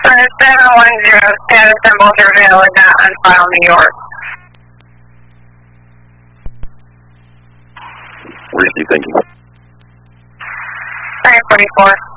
710, status in Boulder Vale and not on file, New York. Receive, thank you. 944.